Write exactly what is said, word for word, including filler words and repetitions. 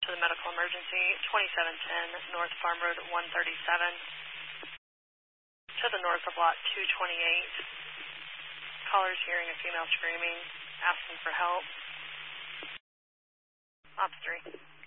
to the medical emergency, twenty-seven ten North Farm Road one thirty-seven, to the north of lot two twenty-eight. Caller's hearing a female screaming, asking for help. Ops three.